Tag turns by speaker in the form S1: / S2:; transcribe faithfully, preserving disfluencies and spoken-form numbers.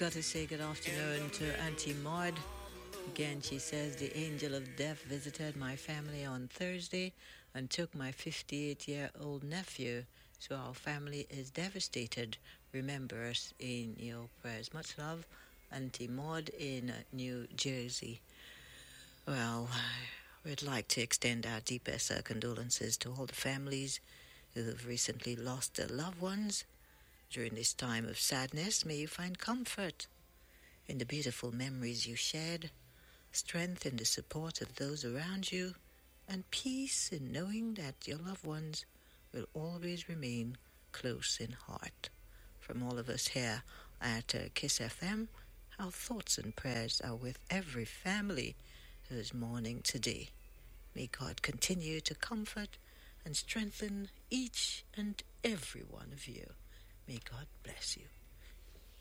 S1: got to say good afternoon to Auntie Maud. Again, she says, the angel of death visited my family on Thursday and took my fifty-eight-year-old nephew. So our family is devastated. Remember us in your prayers. Much love, Auntie Maud in New Jersey. Well, we'd like to extend our deepest uh, condolences to all the families who have recently lost their loved ones. During this time of sadness, may you find comfort in the beautiful memories you shared, strength in the support of those around you, and peace in knowing that your loved ones will always remain close in heart. From all of us here at uh, Kiss F M, our thoughts and prayers are with every family who is mourning today. May God continue to comfort and strengthen each and every one of you. May God bless you.